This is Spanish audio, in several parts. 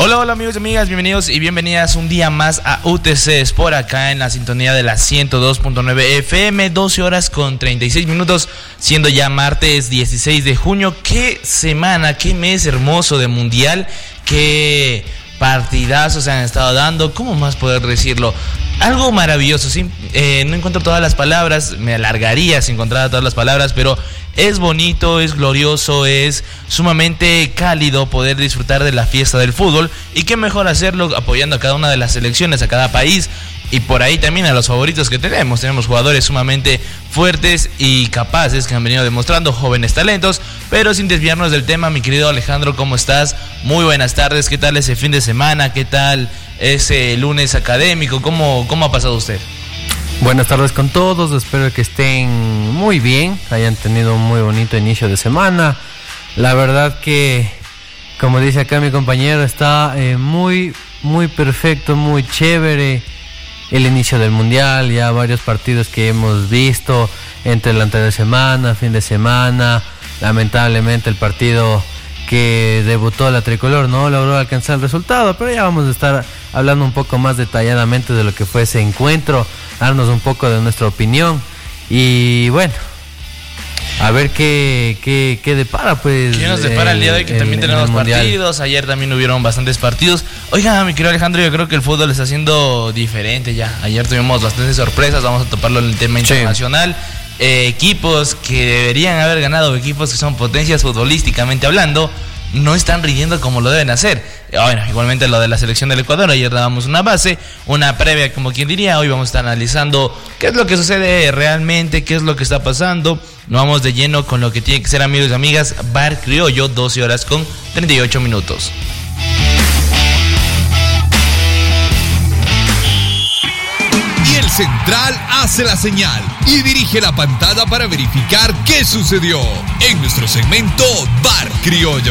Hola amigos y amigas, bienvenidos y bienvenidas un día más a UTC Sport, acá en la sintonía de la 102.9 FM, 12 horas con 36 minutos, siendo ya martes 16 de junio. Qué semana, qué mes hermoso de mundial, qué partidazos se han estado dando, ¿cómo más poder decirlo? Algo maravilloso, ¿sí? No encuentro todas las palabras, me alargaría si encontrara todas las palabras, pero es bonito, es glorioso, es sumamente cálido poder disfrutar de la fiesta del fútbol, y qué mejor hacerlo apoyando a cada una de las selecciones, a cada país, y por ahí también a los favoritos que tenemos. Tenemos jugadores sumamente fuertes y capaces que han venido demostrando, jóvenes talentos. Pero sin desviarnos del tema, mi querido Alejandro, ¿cómo estás? Muy buenas tardes, ¿qué tal ese fin de semana? ¿Qué tal ese lunes académico? ¿Cómo ha pasado usted? Buenas tardes con todos, espero que estén muy bien, hayan tenido un muy bonito inicio de semana. La verdad que, como dice acá mi compañero, está muy perfecto, muy chévere el inicio del mundial. Ya varios partidos que hemos visto entre la anterior semana, fin de semana. Lamentablemente el partido que debutó la tricolor no logró alcanzar el resultado, pero ya vamos a estar hablando un poco más detalladamente de lo que fue ese encuentro, darnos un poco de nuestra opinión y bueno, a ver qué depara, pues. ¿Qué nos depara el día de hoy? Que también tenemos partidos. Ayer también hubieron bastantes partidos. Oiga, mi querido Alejandro, yo creo que el fútbol está siendo diferente ya. Ayer tuvimos bastantes sorpresas, vamos a toparlo en el tema internacional. Equipos que deberían haber ganado, equipos que son potencias futbolísticamente hablando, no están rindiendo como lo deben hacer. Bueno, igualmente lo de la selección del Ecuador, ayer dábamos una base, una previa, como quien diría. Hoy vamos a estar analizando qué es lo que sucede realmente, qué es lo que está pasando. Nos vamos de lleno con lo que tiene que ser, amigos y amigas, Bar Criollo, 12 horas con 38 minutos. El central hace la señal y dirige la pantalla para verificar qué sucedió en nuestro segmento Bar Criollo.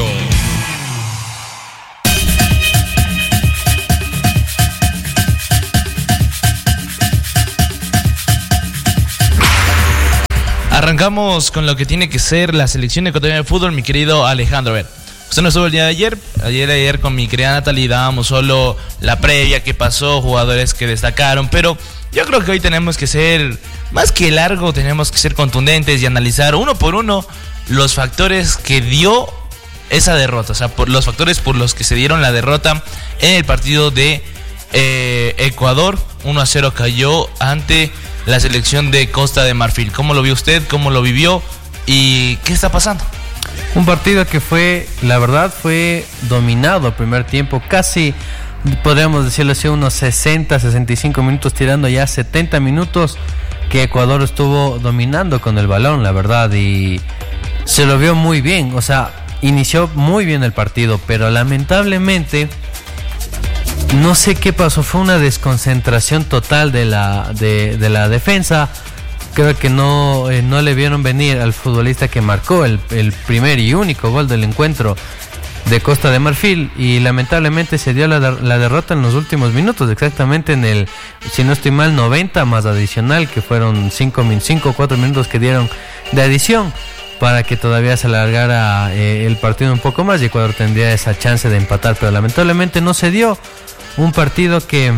Arrancamos con lo que tiene que ser la selección ecuatoriana de fútbol, mi querido Alejandro. A ver, usted no estuvo el día de ayer con mi querida Natalie dábamos solo la previa, que pasó, jugadores que destacaron, pero yo creo que hoy tenemos que ser, más que largo, tenemos que ser contundentes y analizar uno por uno los factores que dio esa derrota, o sea, por los factores por los que se dieron la derrota en el partido de Ecuador. 1-0 cayó ante la selección de Costa de Marfil. ¿Cómo lo vio usted? ¿Cómo lo vivió? ¿Y qué está pasando? Un partido que fue, la verdad, fue dominado el primer tiempo, casi podríamos decirlo así, unos 60-65 minutos, tirando ya 70 minutos que Ecuador estuvo dominando con el balón, la verdad, y se lo vio muy bien. O sea, inició muy bien el partido, pero lamentablemente no sé qué pasó, fue una desconcentración total de la defensa. Creo que no le vieron venir al futbolista que marcó el primer y único gol del encuentro de Costa de Marfil, y lamentablemente se dio la derrota en los últimos minutos, exactamente en el, si no estoy mal, 90 más adicional, que fueron 4 minutos que dieron de adición para que todavía se alargara el partido un poco más y Ecuador tendría esa chance de empatar, pero lamentablemente no se dio. Un partido que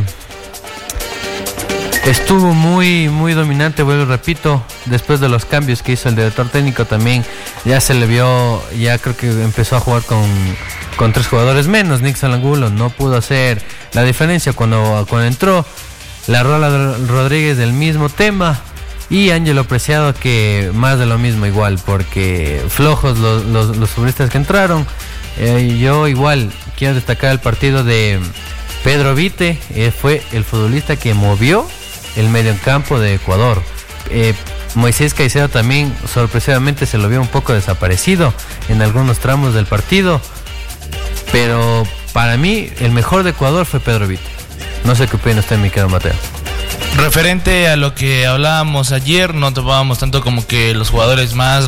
estuvo muy dominante, vuelvo y repito, después de los cambios que hizo el director técnico también ya se le vio, ya creo que empezó a jugar con 3 jugadores menos. Nixon Angulo no pudo hacer la diferencia cuando entró. La Rola Rodríguez del mismo tema, y Ángelo Preciado que más de lo mismo igual, porque flojos los futbolistas que entraron. Yo igual quiero destacar el partido de Pedro Vite, fue el futbolista que movió el mediocampo de Ecuador. Moisés Caicedo también sorpresivamente se lo vio un poco desaparecido en algunos tramos del partido, pero para mí el mejor de Ecuador fue Pedro Vite. No sé qué opina usted, mi querido Mateo. Referente a lo que hablábamos ayer, no topábamos tanto como que los jugadores más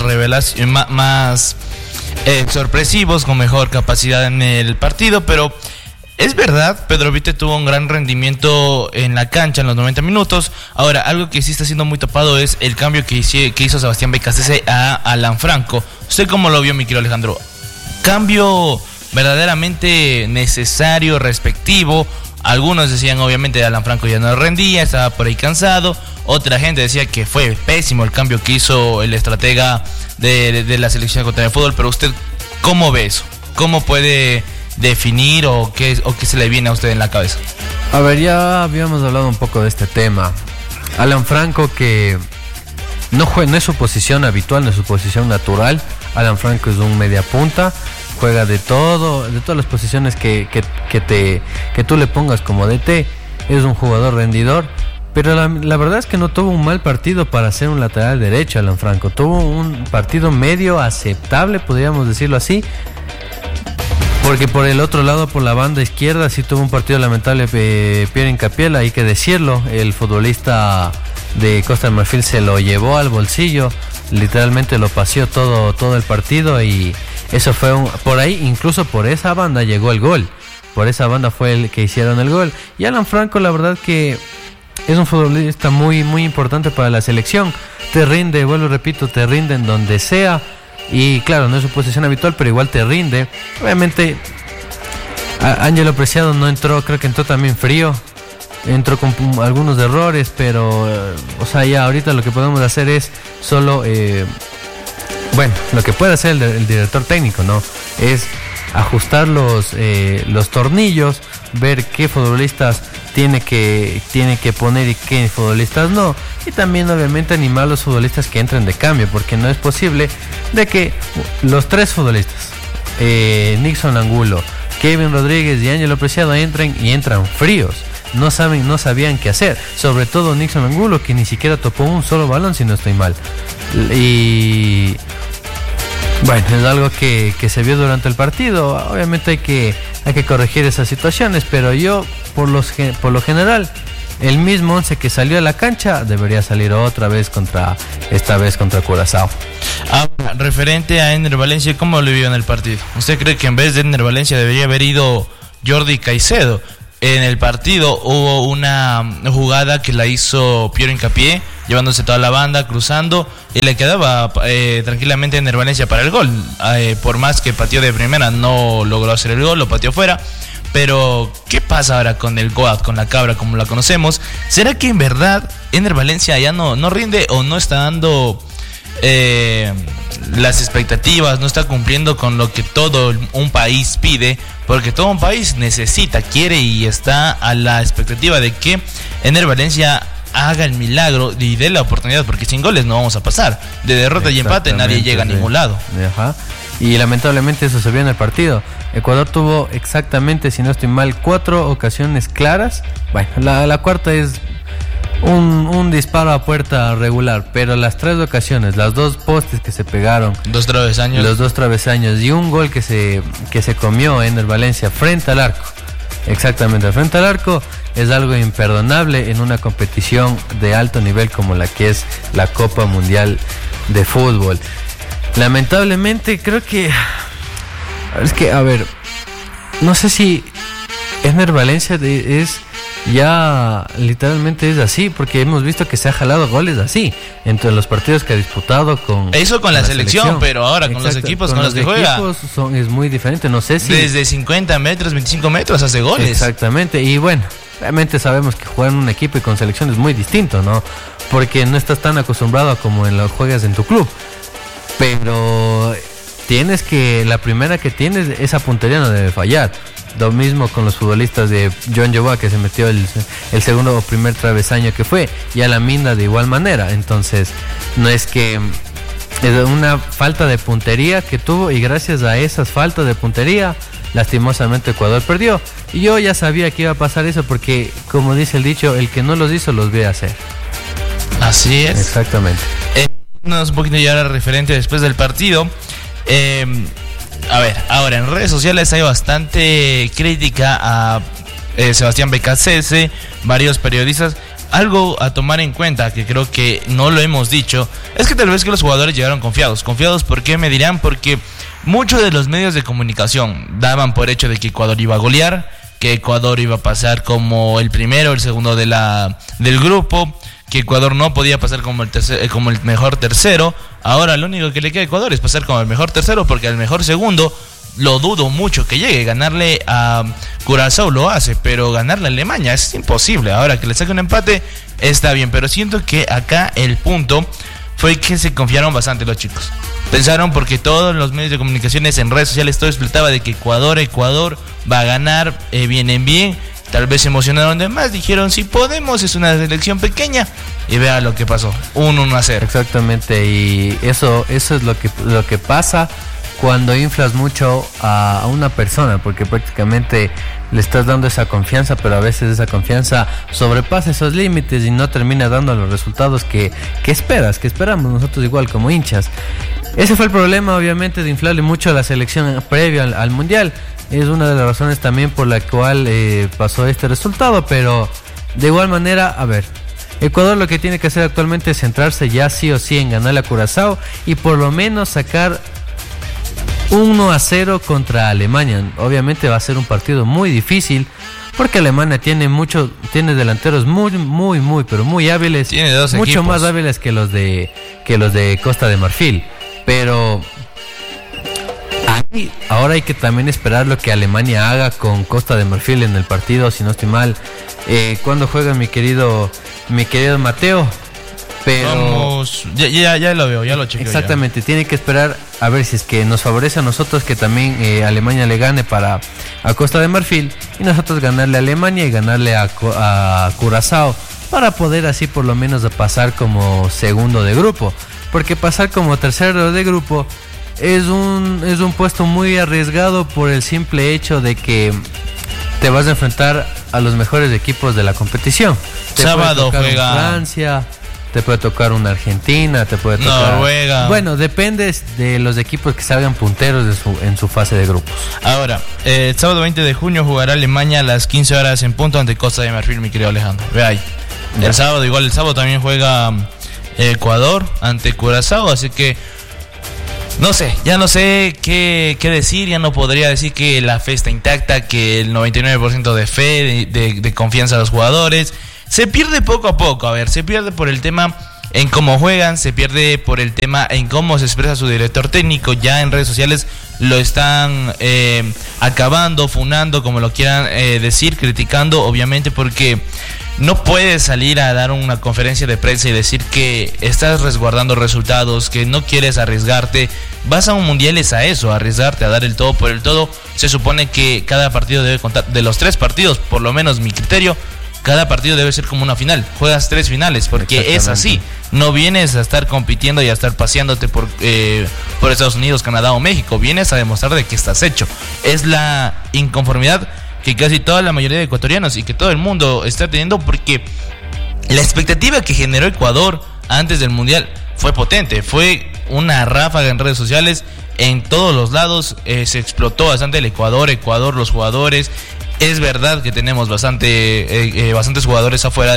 sorpresivos, con mejor capacidad en el partido, pero es verdad, Pedro Vite tuvo un gran rendimiento en la cancha en los 90 minutos. Ahora, algo que sí está siendo muy tapado es el cambio que hizo Sebastián Becasese a Alan Franco. ¿Usted cómo lo vio, mi querido Alejandro? ¿Cambio verdaderamente necesario, respectivo. Algunos decían obviamente Alan Franco ya no rendía, estaba por ahí cansado. Otra gente decía que fue pésimo el cambio que hizo el estratega de la selección ecuatoriana de fútbol. Pero usted, ¿cómo ve eso? ¿Cómo puede definir o qué se le viene a usted en la cabeza? A ver, ya habíamos hablado un poco de este tema. Alan Franco, que no es su posición habitual, no es su posición natural. Alan Franco es un mediapunta, juega de todo, de todas las posiciones que tú le pongas como DT. Es un jugador rendidor, pero la verdad es que no tuvo un mal partido para ser un lateral derecho. Alan Franco tuvo un partido medio aceptable, podríamos decirlo así, porque por el otro lado, por la banda izquierda, sí tuvo un partido lamentable Pierre Incapié, hay que decirlo. El futbolista de Costa de Marfil se lo llevó al bolsillo, literalmente lo paseó todo el partido, y eso fue por ahí, incluso por esa banda llegó el gol. Por esa banda fue el que hicieron el gol. Y Alan Franco, la verdad que es un futbolista muy, muy importante para la selección. Te rinde, vuelvo, repito, te rinde en donde sea. Y claro, no es su posición habitual, pero igual te rinde. Obviamente, Ángelo Preciado no entró, creo que entró también frío. Entró con algunos errores, pero, o sea, ya ahorita lo que podemos hacer es solo, lo que puede hacer el director técnico, ¿no? Es ajustar los tornillos, ver qué futbolistas tiene que poner y qué futbolistas no, y también obviamente animar a los futbolistas que entren de cambio, porque no es posible de que los tres futbolistas, Nixon Angulo, Kevin Rodríguez y Ángelo Preciado, entran fríos. No sabían qué hacer, sobre todo Nixon Angulo, que ni siquiera topó un solo balón, si no estoy mal. Y bueno, es algo que se vio durante el partido. Obviamente hay que corregir esas situaciones, pero yo por lo general, el mismo 11 que salió a la cancha debería salir esta vez contra Curazao. Ahora, referente a Ender Valencia, ¿cómo lo vio en el partido? ¿Usted cree que en vez de Ender Valencia debería haber ido Jordi Caicedo? En el partido hubo una jugada que la hizo Piero Incapié, llevándose toda la banda, cruzando, y le quedaba tranquilamente Ender Valencia para el gol. Por más que pateó de primera, no logró hacer el gol, lo pateó fuera. Pero, ¿qué pasa ahora con el Goat, con la cabra como la conocemos? ¿Será que en verdad Ender Valencia ya no rinde o no está dando las expectativas, no está cumpliendo con lo que todo un país pide? Porque todo un país necesita, quiere y está a la expectativa de que Ender Valencia haga el milagro y dé la oportunidad, porque sin goles no vamos a pasar. De derrota y empate nadie llega a ningún lado. Ajá. Y lamentablemente eso se vio en el partido. Ecuador tuvo exactamente, si no estoy mal, 4 ocasiones claras. Bueno, la cuarta es un disparo a puerta regular, pero las 3 ocasiones, las 2 postes que se pegaron, los 2 travesaños y un gol que se comió Ender Valencia frente al arco, exactamente frente al arco, es algo imperdonable en una competición de alto nivel como la que es la Copa Mundial de Fútbol. Lamentablemente creo que no sé si Ender Valencia ya literalmente es así, porque hemos visto que se ha jalado goles así entre los partidos que ha disputado con la selección, pero ahora con los equipos con los que juega es muy diferente. No sé si desde 50 metros, 25 metros hace goles. Exactamente. Y bueno, realmente sabemos que jugar en un equipo y con selección es muy distinto, ¿no? Porque no estás tan acostumbrado como en los juegas en tu club, pero la primera que tienes, esa puntería no debe fallar. Lo mismo con los futbolistas de John Joboa, que se metió el segundo o primer travesaño que fue, y a la Minda de igual manera. Entonces, no es que es una falta de puntería que tuvo, y gracias a esas faltas de puntería, lastimosamente Ecuador perdió. Y yo ya sabía que iba a pasar eso, porque como dice el dicho, el que no los hizo los ve hacer. Así es. Exactamente. Un poquito ya era referente después del partido. A ver, ahora en redes sociales hay bastante crítica a Sebastián Becasese, varios periodistas. Algo a tomar en cuenta, que creo que no lo hemos dicho, es que tal vez que los jugadores llegaron confiados. ¿Por qué me dirán? Porque muchos de los medios de comunicación daban por hecho de que Ecuador iba a golear, que Ecuador iba a pasar como el primero, el segundo del grupo, que Ecuador no podía pasar como el mejor tercero. Ahora lo único que le queda a Ecuador es pasar como el mejor tercero, porque al mejor segundo lo dudo mucho que llegue. Ganarle a Curazao lo hace, pero ganarle a Alemania es imposible. Ahora que le saque un empate está bien, pero siento que acá el punto fue que se confiaron bastante los chicos. Pensaron, porque todos los medios de comunicaciones en redes sociales todo explotaba de que Ecuador va a ganar, vienen bien. Tal vez se emocionaron de más, dijeron si podemos, es una selección pequeña, y vea lo que pasó, 1-1-0. Exactamente, y eso es lo que pasa cuando inflas mucho a una persona, porque prácticamente le estás dando esa confianza, pero a veces esa confianza sobrepasa esos límites y no termina dando los resultados que esperamos nosotros igual como hinchas. Ese fue el problema, obviamente, de inflarle mucho a la selección previo al Mundial. Es una de las razones también por la cual pasó este resultado, pero de igual manera, a ver, Ecuador lo que tiene que hacer actualmente es centrarse ya sí o sí en ganarle a Curazao y por lo menos sacar 1-0 contra Alemania. Obviamente va a ser un partido muy difícil porque Alemania tiene delanteros pero muy hábiles, tiene dos mucho equipos más hábiles que los de Costa de Marfil, pero ahora hay que también esperar lo que Alemania haga con Costa de Marfil en el partido, si no estoy mal. ¿Cuándo juega mi querido Mateo? Pero vamos, ya lo veo, ya lo chequeo. Exactamente, tiene que esperar a ver si es que nos favorece a nosotros que también Alemania le gane a Costa de Marfil y nosotros ganarle a Alemania y ganarle a Curazao para poder así por lo menos pasar como segundo de grupo, porque pasar como tercero de grupo es un puesto muy arriesgado por el simple hecho de que te vas a enfrentar a los mejores equipos de la competición. Sábado juega Francia, te puede tocar una Argentina, te puede tocar Noruega. Bueno, depende de los equipos que salgan punteros en su fase de grupos. Ahora, el sábado 20 de junio jugará Alemania a las 15 horas en punto ante Costa de Marfil, mi querido Alejandro. Ve ahí. El sábado también juega Ecuador ante Curazao, así que ya no sé qué decir, ya no podría decir que la fe está intacta, que el 99% de fe, de confianza a los jugadores. Se pierde poco a poco, se pierde por el tema en cómo juegan, se pierde por el tema en cómo se expresa su director técnico. Ya en redes sociales lo están acabando, funando, como lo quieran decir, criticando, obviamente, porque no puedes salir a dar una conferencia de prensa y decir que estás resguardando resultados, que no quieres arriesgarte. Vas a un mundial es a eso, a arriesgarte, a dar el todo por el todo. Se supone que cada partido debe contar, de los 3 partidos, por lo menos mi criterio, cada partido debe ser como una final. Juegas 3 finales, porque es así. No vienes a estar compitiendo y a estar paseándote por Estados Unidos, Canadá o México. Vienes a demostrar de que estás hecho. Es la inconformidad que casi toda la mayoría de ecuatorianos y que todo el mundo está teniendo, porque la expectativa que generó Ecuador antes del Mundial fue potente. Fue una ráfaga en redes sociales, en todos los lados. Se explotó bastante el Ecuador, los jugadores. Es verdad que tenemos bastantes jugadores afuera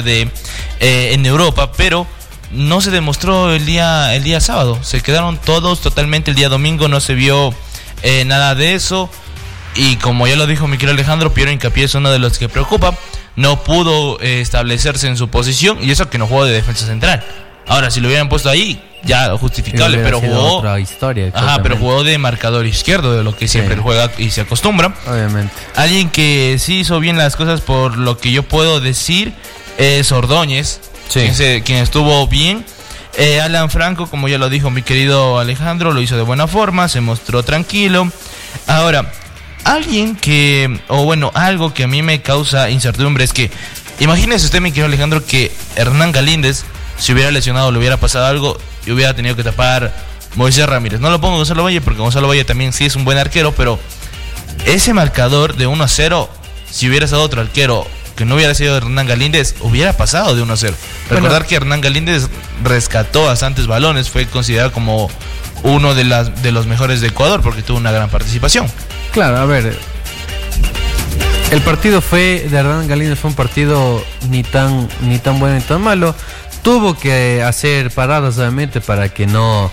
en Europa, pero no se demostró el día sábado. Se quedaron todos totalmente. El día domingo no se vio nada de eso. Y como ya lo dijo mi querido Alejandro, Piero Hincapié es uno de los que preocupa. No pudo establecerse en su posición, y eso que no jugó de defensa central. Ahora, si lo hubieran puesto ahí, ya justificable, pero jugó otra historia. Pero jugó de marcador izquierdo, de lo que siempre juega y se acostumbra. Obviamente. Alguien que sí hizo bien las cosas, por lo que yo puedo decir, es Ordóñez, quien estuvo bien. Alan Franco, como ya lo dijo mi querido Alejandro, lo hizo de buena forma, se mostró tranquilo. Ahora, algo que a mí me causa incertidumbre es que, imagínese usted, mi querido Alejandro, que Hernán Galíndez se hubiera lesionado, le hubiera pasado algo y hubiera tenido que tapar Moisés Ramírez. No lo pongo Gonzalo Valle, porque Gonzalo Valle también sí es un buen arquero, pero ese marcador de 1-0, si hubiera sido otro arquero que no hubiera sido Hernán Galíndez, hubiera pasado de 1-0. Recordar que Hernán Galíndez rescató bastantes balones, fue considerado como uno de los mejores de Ecuador porque tuvo una gran participación. Claro, a ver, el partido de Hernán Galíndez fue un partido ni tan bueno ni tan malo. Tuvo que hacer paradas, obviamente, para que no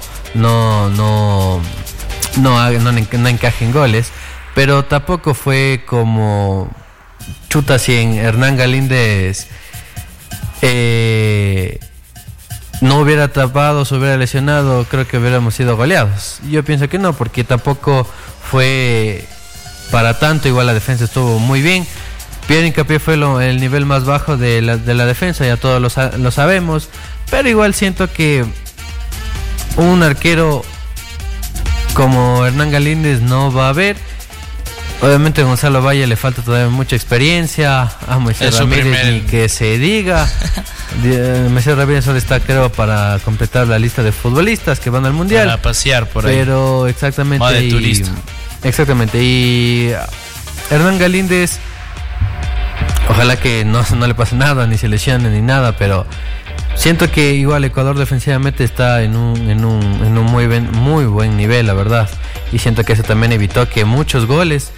encajen goles, pero tampoco fue como chuta si en Hernán Galíndez no hubiera tapado, se hubiera lesionado, creo que hubiéramos sido goleados. Yo pienso que no, porque tampoco fue para tanto. Igual la defensa estuvo muy bien. Pierre Hincapié fue el nivel más bajo de la defensa, ya todos lo sabemos, pero igual siento que un arquero como Hernán Galíndez no va a haber. Obviamente a Gonzalo Valle le falta todavía mucha experiencia, a Moisés Ramírez ni que se diga. Moisés Ramírez solo está, creo, para completar la lista de futbolistas que van al Mundial. Para pasear por ahí. Pero exactamente. Va de turista. Exactamente. Y Hernán Galíndez, ojalá que no le pase nada, ni se lesione ni nada, pero siento que igual Ecuador defensivamente está en un muy buen nivel, la verdad. Y siento que eso también evitó que muchos goles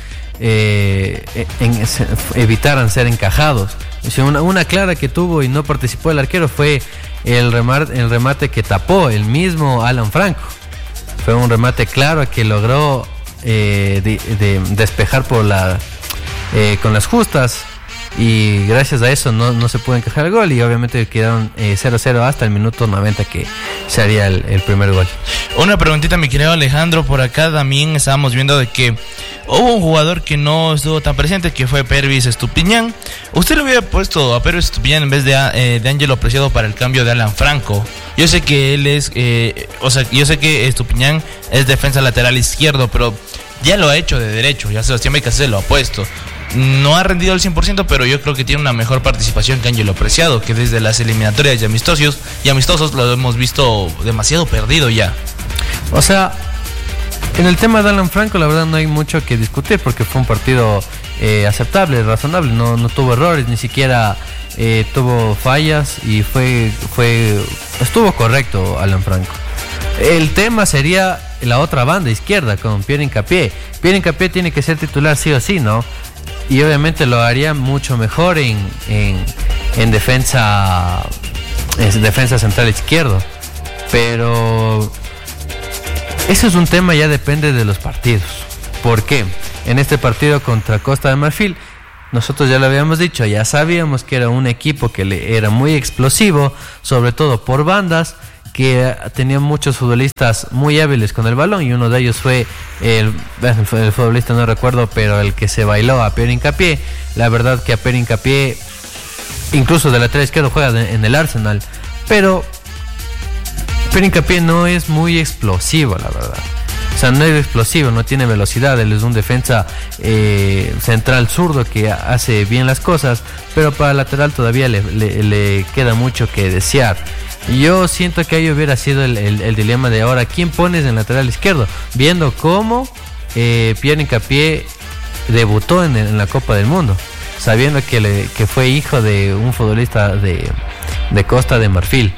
evitaran ser encajados. Una clara que tuvo y no participó el arquero fue el remate que tapó el mismo Alan Franco. Fue un remate claro que logró despejar con las justas, y gracias a eso no se pudo encajar el gol, y obviamente quedaron 0-0 hasta el minuto 90 que se haría el primer gol. Una preguntita, mi querido Alejandro, por acá también estábamos viendo de que hubo un jugador que no estuvo tan presente, que fue Pervis Estupiñán. Usted le hubiera puesto a Pervis Estupiñán en vez de Ángelo Preciado para el cambio de Alan Franco. Yo sé que él es, yo sé que Estupiñán es defensa lateral izquierdo, pero ya lo ha hecho de derecho, ya Sebastián Becasese lo ha puesto. No ha rendido al 100%, pero yo creo que tiene una mejor participación que Ángelo Preciado, que desde las eliminatorias y amistosos lo hemos visto demasiado perdido ya. O sea, en el tema de Alan Franco, la verdad no hay mucho que discutir, porque fue un partido aceptable, razonable, no tuvo errores, ni siquiera tuvo fallas, y estuvo correcto Alan Franco. El tema sería la otra banda izquierda con Pierre Hincapié. Pierre Hincapié tiene que ser titular sí o sí, ¿no? Y obviamente lo haría mucho mejor en defensa central izquierdo. Pero eso es un tema, ya depende de los partidos. ¿Por qué? En este partido contra Costa de Marfil, nosotros ya lo habíamos dicho, ya sabíamos que era un equipo que era muy explosivo, sobre todo por bandas, que tenía muchos futbolistas muy hábiles con el balón, y uno de ellos fue el futbolista, no recuerdo, pero el que se bailó a Pierre Hincapié. La verdad que a Pierre Hincapié, incluso de lateral izquierdo, juega en el Arsenal, pero Pierre Hincapié no es muy explosivo, la verdad. O sea, no es explosivo, no tiene velocidad. Él es un defensa central zurdo que hace bien las cosas, pero para lateral todavía le queda mucho que desear. Yo siento que ahí hubiera sido el dilema de ahora, ¿quién pones en lateral izquierdo? Viendo cómo Pierre Hincapié debutó en la Copa del Mundo, sabiendo que fue hijo de un futbolista de Costa de Marfil.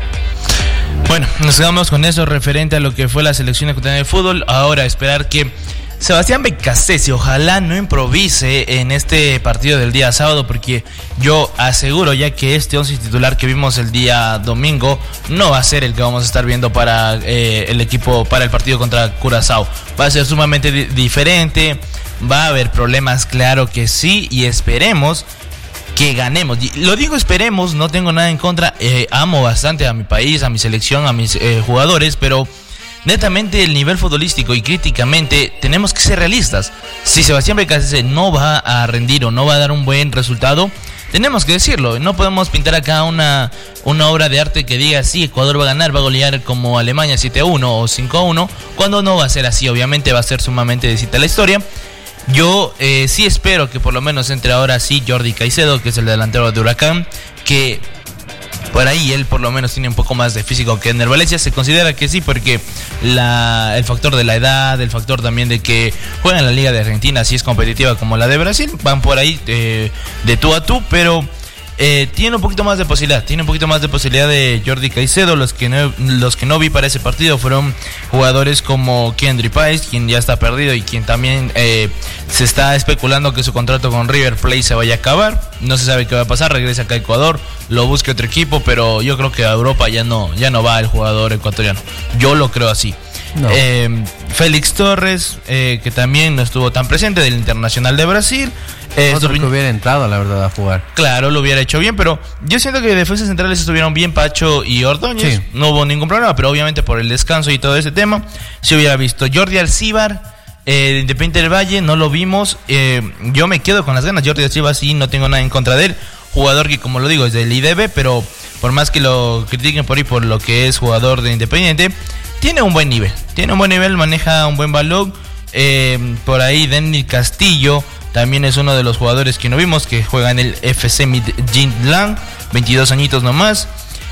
Bueno, nos quedamos con eso referente a lo que fue la selección ecuatoriana de fútbol. Ahora esperar que Sebastián Becasese ojalá no improvise en este partido del día sábado, porque yo aseguro ya que este 11 titular que vimos el día domingo no va a ser el que vamos a estar viendo para el equipo, para el partido contra Curazao. Va a ser sumamente diferente, va a haber problemas, claro que sí, y esperemos que ganemos. Lo digo esperemos, no tengo nada en contra, amo bastante a mi país, a mi selección, a mis jugadores, pero netamente el nivel futbolístico y críticamente tenemos que ser realistas. Si Sebastián Becasese no va a rendir o no va a dar un buen resultado, tenemos que decirlo. No podemos pintar acá una obra de arte que diga sí, Ecuador va a ganar, va a golear como Alemania 7-1 o 5-1, cuando no va a ser así. Obviamente va a ser sumamente distinta la historia. Yo sí espero que por lo menos entre ahora sí Jordi Caicedo, que es el delantero de Huracán, que por ahí él por lo menos tiene un poco más de físico que Ener Valencia. Se considera que sí, porque el factor de la edad, el factor también de que juega en la Liga de Argentina, así es competitiva como la de Brasil, van por ahí de tú a tú, pero tiene un poquito más de posibilidad, de Jordi Caicedo. Los que no vi para ese partido fueron jugadores como Kendry Páez, quien ya está perdido y quien también se está especulando que su contrato con River Plate se vaya a acabar. No se sabe qué va a pasar, regresa acá a Ecuador, lo busque otro equipo, pero yo creo que a Europa ya no va el jugador ecuatoriano. Yo lo creo así. No. Félix Torres, que también no estuvo tan presente, del Internacional de Brasil. Otro que hubiera entrado, la verdad, a jugar. Claro, lo hubiera hecho bien, pero yo siento que defensas centrales estuvieron bien Pacho y Ordóñez. Sí. No hubo ningún problema, pero obviamente por el descanso y todo ese tema, se hubiera visto. Jordi Alcíbar, de Independiente del Valle, no lo vimos. Yo me quedo con las ganas. Jordi Alcíbar sí, no tengo nada en contra de él. Jugador que, como lo digo, es del IDB, pero por más que lo critiquen por ahí por lo que es jugador de Independiente, tiene un buen nivel. Maneja un buen balón. Por ahí Denny Castillo también es uno de los jugadores que no vimos, que juega en el FC Midtjylland, 22 añitos nomás.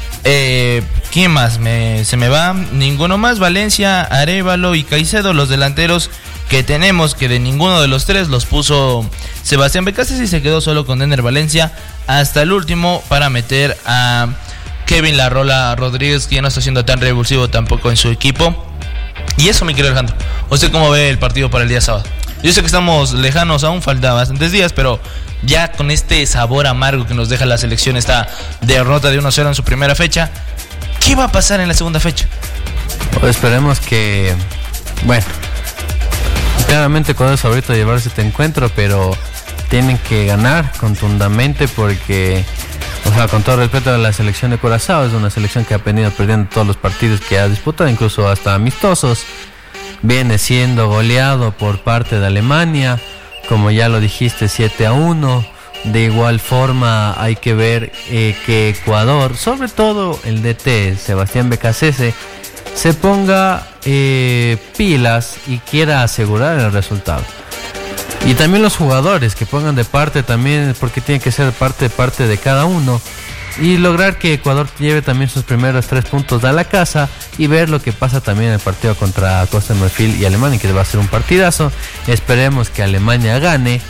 ¿Quién más? Se me va. Ninguno más. Valencia, Arévalo y Caicedo, los delanteros que tenemos, que de ninguno de los tres los puso Sebastián Becaces y se quedó solo con Denner Valencia hasta el último para meter a Kevin La Rola Rodríguez, que ya no está siendo tan revulsivo tampoco en su equipo. Y eso, mi querido Alejandro, ¿usted cómo ve el partido para el día sábado? Yo sé que estamos lejanos, aún faltan bastantes días, pero ya con este sabor amargo que nos deja la selección, esta derrota de 1-0 en su primera fecha, ¿qué va a pasar en la segunda fecha? Pues esperemos que, bueno, claramente Ecuador es favorito de llevarse este encuentro, pero tienen que ganar contundamente porque, o sea, con todo respeto a la selección de Curazao, es una selección que ha venido perdiendo todos los partidos que ha disputado, incluso hasta amistosos. Viene siendo goleado por parte de Alemania, como ya lo dijiste, 7-1. De igual forma hay que ver que Ecuador, sobre todo el DT, Sebastián Becasese, se ponga pilas y quiera asegurar el resultado. Y también los jugadores que pongan de parte también, porque tiene que ser parte de cada uno, y lograr que Ecuador lleve también sus primeros 3 puntos a la casa y ver lo que pasa también en el partido contra Costa de Marfil y Alemania, que va a ser un partidazo. Esperemos que Alemania gane,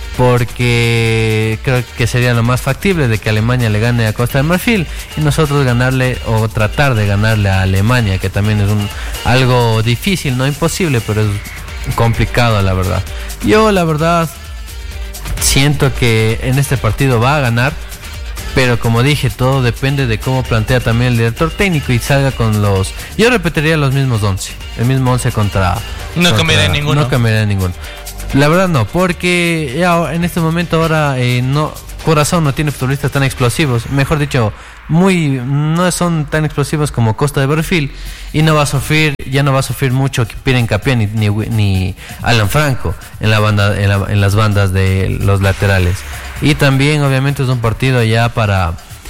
porque creo que sería lo más factible de que Alemania le gane a Costa de Marfil y nosotros ganarle o tratar de ganarle a Alemania, que también es algo difícil, no imposible, pero es complicado, la verdad. Yo la verdad siento que en este partido va a ganar, pero como dije, todo depende de cómo plantea también el director técnico y salga con los... Yo repetiría los mismos 11, el mismo 11 contra... No cambiaría ninguno. No cambiaría ninguno. La verdad no, porque ya en este momento ahora Curazao no tiene futbolistas tan explosivos, mejor dicho, no son tan explosivos como Costa de Marfil, y ya no va a sufrir mucho Piren Capián ni Alan Franco en las bandas de los laterales. Y también obviamente es un partido ya para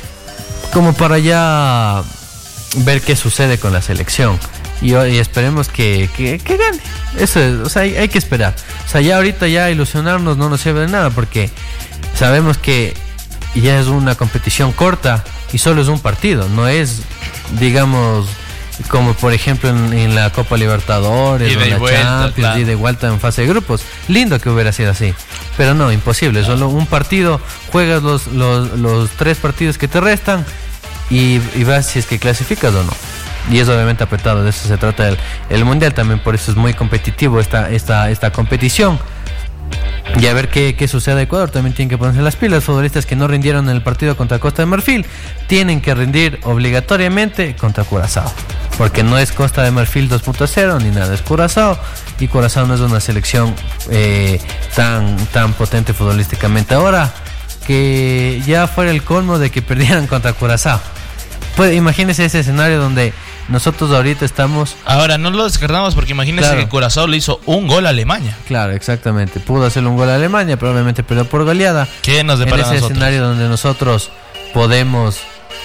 ya ver qué sucede con la selección. Y esperemos que gane. Eso es, o sea, hay que esperar. O sea, ya ahorita ya ilusionarnos no nos sirve de nada, porque sabemos que ya es una competición corta y solo es un partido. No es, digamos, como por ejemplo en la Copa Libertadores o en la Champions, claro, y de vuelta en fase de grupos. Lindo que hubiera sido así, pero no, imposible. Solo un partido, juegas los 3 partidos que te restan y vas si es que clasificas o no. Y es obviamente apretado, de eso se trata el Mundial también, por eso es muy competitivo esta competición. Y a ver qué sucede a Ecuador. También tienen que ponerse las pilas. Futbolistas que no rindieron en el partido contra Costa de Marfil tienen que rendir obligatoriamente contra Curazao, porque no es Costa de Marfil 2.0 ni nada, es Curazao, y Curazao no es una selección tan potente futbolísticamente. Ahora que ya fuera el colmo de que perdieran contra Curazao, pues imagínense ese escenario donde nosotros ahorita estamos... Ahora, no lo descartamos porque imagínense, claro, que Curazao le hizo un gol a Alemania. Claro, exactamente. Pudo hacerle un gol a Alemania, pero obviamente perdió por goleada. ¿Qué nos depara en ese escenario donde nosotros podemos...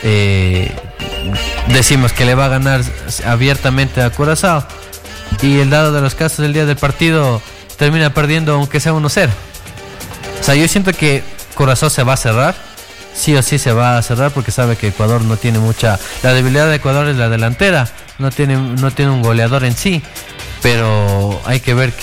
decimos que le va a ganar abiertamente a Curazao, y el dado de los casos del día del partido termina perdiendo aunque sea 1-0. O sea, yo siento que Curazao se va a cerrar. Sí o sí se va a cerrar, porque sabe que Ecuador no tiene mucha... La debilidad de Ecuador es la delantera, no tiene un goleador en sí, pero hay que ver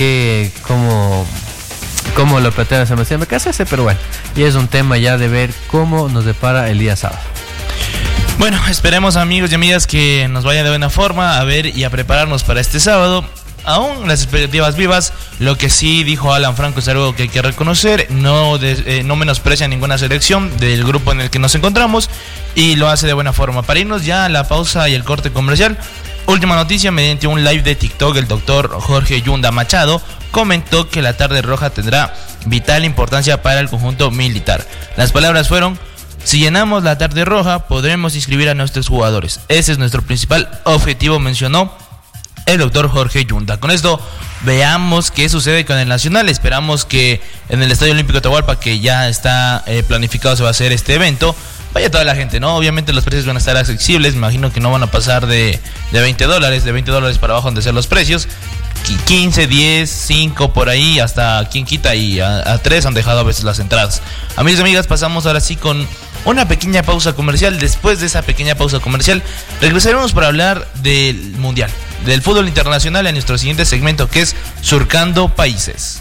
cómo lo plantea Sebastián Becasese, pero bueno, y es un tema ya de ver cómo nos depara el día sábado. Bueno, esperemos, amigos y amigas, que nos vaya de buena forma a ver y a prepararnos para este sábado. Aún las expectativas vivas. Lo que sí dijo Alan Franco es algo que hay que reconocer: no menosprecia ninguna selección del grupo en el que nos encontramos, y lo hace de buena forma. Para irnos ya a la pausa y el corte comercial, Última noticia, mediante un live de TikTok, el doctor Jorge Yunda Machado comentó que la tarde roja tendrá vital importancia para el conjunto militar. Las palabras fueron: si llenamos la tarde roja, podremos inscribir a nuestros jugadores. Ese es nuestro principal objetivo, mencionó el doctor Jorge Yunda. Con esto veamos qué sucede con el Nacional. Esperamos que en el Estadio Olímpico Atahualpa, que ya está planificado, se va a hacer este evento, vaya toda la gente, ¿no? Obviamente los precios van a estar accesibles, me imagino que no van a pasar de $20, de $20 para abajo han de ser los precios. 15, 10, 5 por ahí, hasta quien quita, y a 3 han dejado a veces las entradas. Amigos y amigas, pasamos ahora sí con una pequeña pausa comercial. Después de esa pequeña pausa comercial, regresaremos para hablar del Mundial, del fútbol internacional, en nuestro siguiente segmento, que es Surcando Países.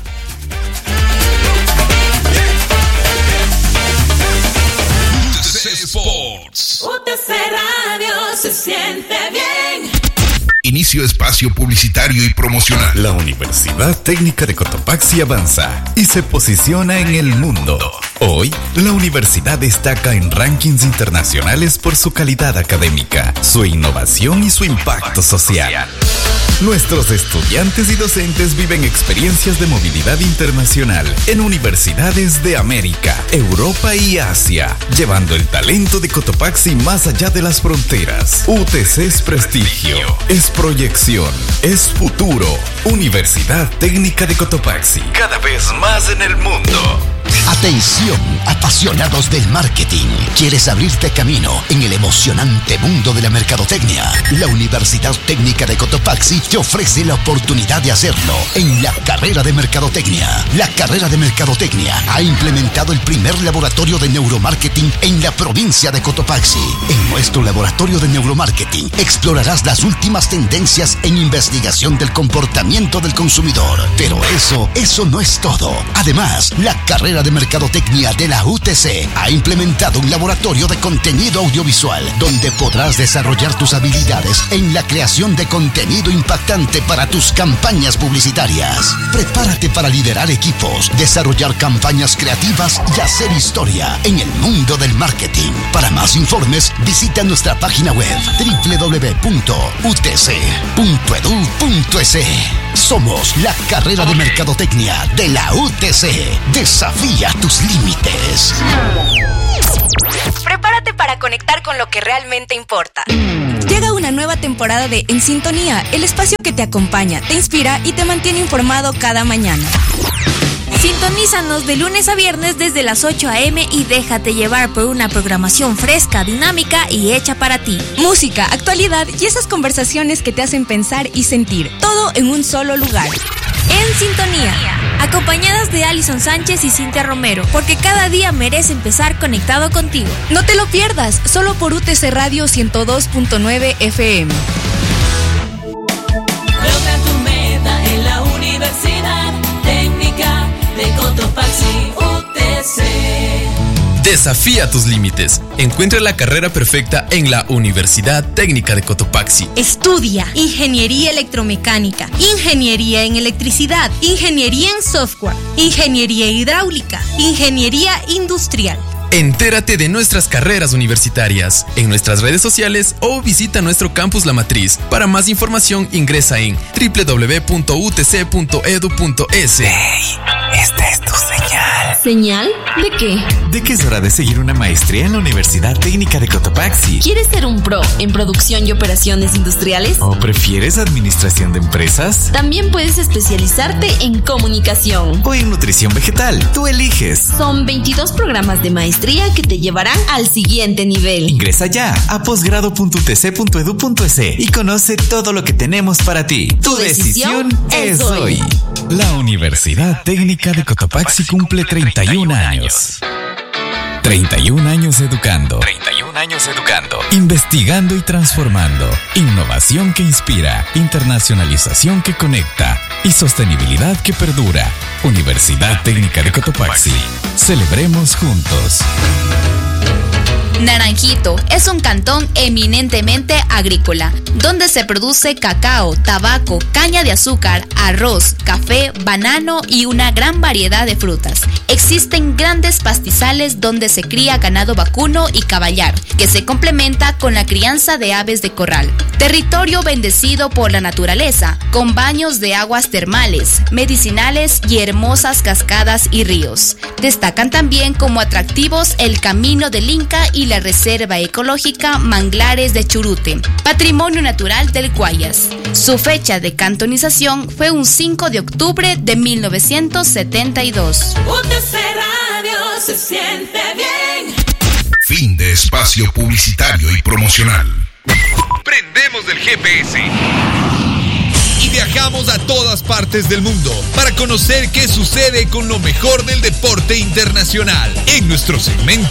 UTC Radio se siente bien. Inicio espacio publicitario y promocional. La Universidad Técnica de Cotopaxi avanza y se posiciona en el mundo. Hoy, la universidad destaca en rankings internacionales por su calidad académica, su innovación y su impacto social. Nuestros estudiantes y docentes viven experiencias de movilidad internacional en universidades de América, Europa y Asia, llevando el talento de Cotopaxi más allá de las fronteras. UTC es prestigio, es proyección, es futuro. Universidad Técnica de Cotopaxi, cada vez más en el mundo. Atención, apasionados del marketing. ¿Quieres abrirte camino en el emocionante mundo de la mercadotecnia? La Universidad Técnica de Cotopaxi te ofrece la oportunidad de hacerlo en la carrera de mercadotecnia. La carrera de mercadotecnia ha implementado el primer laboratorio de neuromarketing en la provincia de Cotopaxi. En nuestro laboratorio de neuromarketing explorarás las últimas tendencias en investigación del comportamiento del consumidor. Pero eso no es todo. Además, la carrera de mercadotecnia de la UTC ha implementado un laboratorio de contenido audiovisual donde podrás desarrollar tus habilidades en la creación de contenido impactante para tus campañas publicitarias. Prepárate para liderar equipos, desarrollar campañas creativas y hacer historia en el mundo del marketing. Para más informes, visita nuestra página web www.utc.edu.es. Somos la carrera de mercadotecnia de la UTC. Desafía tus límites. Prepárate para conectar con lo que realmente importa. Llega una nueva temporada de En Sintonía, el espacio que te acompaña, te inspira y te mantiene informado cada mañana. Sintonízanos de lunes a viernes desde las 8 a.m. y déjate llevar por una programación fresca, dinámica y hecha para ti. Música, actualidad y esas conversaciones que te hacen pensar y sentir, todo en un solo lugar. En Sintonía, acompañadas de Alison Sánchez y Cintia Romero, porque cada día merece empezar conectado contigo. No te lo pierdas, solo por UTC Radio 102.9 FM. Logra tu meta en la Universidad Técnica de Cotopaxi, UTC. Desafía tus límites. Encuentra la carrera perfecta en la Universidad Técnica de Cotopaxi. Estudia Ingeniería Electromecánica, Ingeniería en Electricidad, Ingeniería en Software, Ingeniería Hidráulica, Ingeniería Industrial. Entérate de nuestras carreras universitarias en nuestras redes sociales o visita nuestro campus La Matriz. Para más información ingresa en www.utc.edu.es. ¡Hey! Esta es tu señal. ¿Señal? ¿De qué? De que es hora de seguir una maestría en la Universidad Técnica de Cotopaxi. ¿Quieres ser un pro en producción y operaciones industriales? ¿O prefieres administración de empresas? También puedes especializarte en comunicación ¿O en nutrición vegetal? Tú eliges. Son 22 programas de maestría que te llevarán al siguiente nivel. Ingresa ya a posgrado.utc.edu.es y conoce todo lo que tenemos para ti. Tu decisión es hoy. La Universidad Técnica de Cotopaxi cumple 31 años. 31 años educando. 31 años educando. Investigando y transformando. Innovación que inspira. Internacionalización que conecta. Y sostenibilidad que perdura. Universidad Técnica de Cotopaxi. Celebremos juntos. Naranjito es un cantón eminentemente agrícola, donde se produce cacao, tabaco, caña de azúcar, arroz, café, banano y una gran variedad de frutas. Existen grandes pastizales donde se cría ganado vacuno y caballar, que se complementa con la crianza de aves de corral. Territorio bendecido por la naturaleza, con baños de aguas termales, medicinales y hermosas cascadas y ríos. Destacan también como atractivos el Camino del Inca y la Reserva Ecológica Manglares de Churute, Patrimonio Natural del Guayas. Su fecha de cantonización fue un 5 de octubre de 1972. UTC Radio se siente bien. Fin de espacio publicitario y promocional. Prendemos el GPS y viajamos a todas partes del mundo para conocer qué sucede con lo mejor del deporte internacional en nuestro segmento